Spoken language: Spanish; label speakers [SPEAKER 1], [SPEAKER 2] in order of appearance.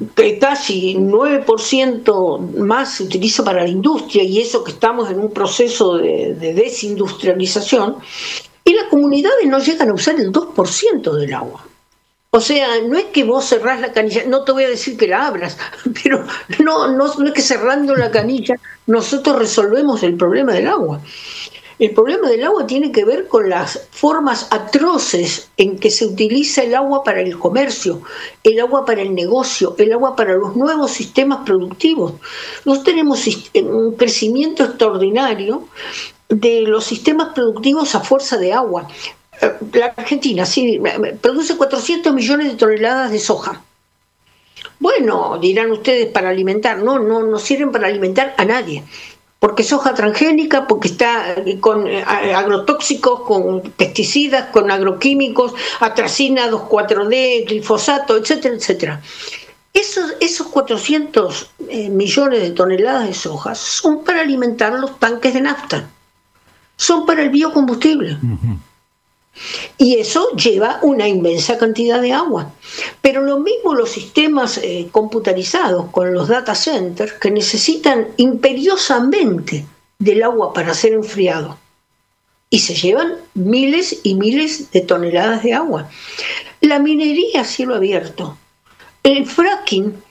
[SPEAKER 1] que casi 9% más se utiliza para la industria, y eso que estamos en un proceso de desindustrialización, y las comunidades no llegan a usar el 2% del agua. O sea, no es que vos cerrás la canilla, no te voy a decir que la abras, pero no es que cerrando la canilla nosotros resolvemos el problema del agua. El problema del agua tiene que ver con las formas atroces en que se utiliza el agua para el comercio, el agua para el negocio, el agua para los nuevos sistemas productivos. Nosotros tenemos un crecimiento extraordinario de los sistemas productivos a fuerza de agua. La Argentina sí produce 400 millones de toneladas de soja. Bueno, dirán ustedes, para alimentar. No sirven para alimentar a nadie. Porque es soja transgénica, porque está con agrotóxicos, con pesticidas, con agroquímicos, atracina 2,4-D, glifosato, etcétera, etcétera. Esos 400 millones de toneladas de soja son para alimentar los tanques de nafta, son para el biocombustible. Uh-huh. Y eso lleva una inmensa cantidad de agua. Pero lo mismo los sistemas computarizados con los data centers, que necesitan imperiosamente del agua para ser enfriado. Y se llevan miles y miles de toneladas de agua. La minería a cielo abierto, el fracking,